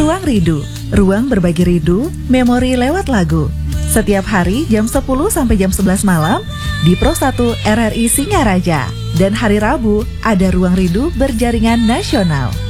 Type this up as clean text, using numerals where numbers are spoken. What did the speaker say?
Ruang Rindu, ruang berbagi rindu, memori lewat lagu. Setiap hari jam 10 sampai jam 11 malam di Pro 1 RRI Singaraja. Dan hari Rabu ada Ruang Rindu berjaringan nasional.